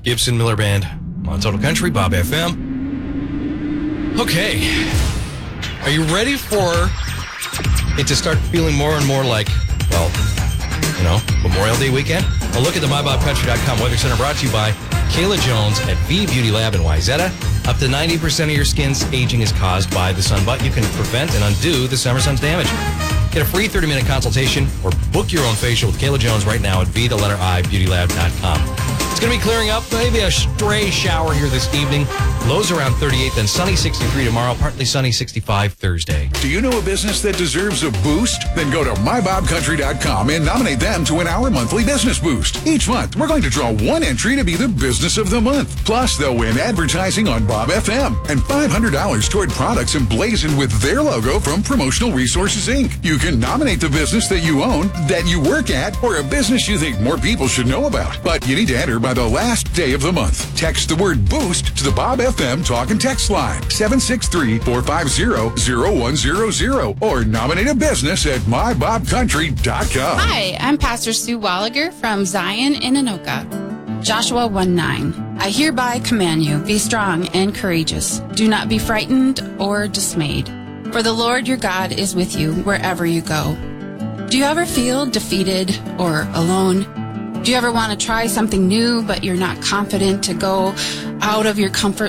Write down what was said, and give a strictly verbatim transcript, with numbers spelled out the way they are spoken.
Gibson Miller Band on Total Country, Bob F M. Okay. Are you ready for it to start feeling more and more like, well, you know, Memorial Day weekend? A look at the my bob country dot com Weather Center brought to you by Kayla Jones at V Beauty Lab in Wayzata. Up to ninety percent of your skin's aging is caused by the sun, but you can prevent and undo the summer sun's damage. Get a free thirty-minute consultation or book your own facial with Kayla Jones right now at V, the letter I, beauty lab dot com. It's going to be clearing up, maybe a stray shower here this evening. Lows around thirty-eight, then sunny sixty-three tomorrow, partly sunny sixty-five Thursday. Do you know a business that deserves a boost? Then go to my bob country dot com and nominate them to win our monthly business boost. Each month, we're going to draw one entry to be the business of the month. Plus, they'll win advertising on Bob F M and five hundred dollars toward products emblazoned with their logo from Promotional Resources, Incorporated. You can nominate the business that you own, that you work at, or a business you think more people should know about. But you need to enter by the last day of the month. Text the word boost to the Bob F M talk and text line seven six three, four five zero, zero one zero zero or nominate a business at my bob country dot com. Hi, I'm Pastor Sue Walliger from Zion in Anoka. Joshua one nine. I hereby command you, be strong and courageous. Do not be frightened or dismayed, for the Lord your God is with you wherever you go. Do you ever feel defeated or alone? Do you ever want to try something new, but you're not confident to go out of your comfort